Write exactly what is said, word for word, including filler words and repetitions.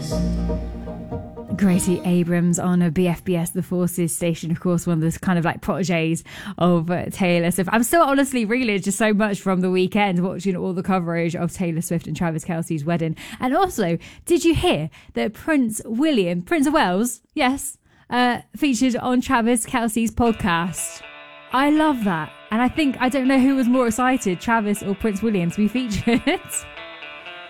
Gracie Abrams on a B F B S The Forces station, of course, one of the kind of like proteges of uh, Taylor Swift. I'm still honestly reeling just so much from the weekend watching all the coverage of Taylor Swift and Travis Kelce's wedding. And also, did you hear that Prince William, Prince of Wales, yes, uh, featured on Travis Kelce's podcast? I love that. And I think, I don't know who was more excited, Travis or Prince William, to be featured.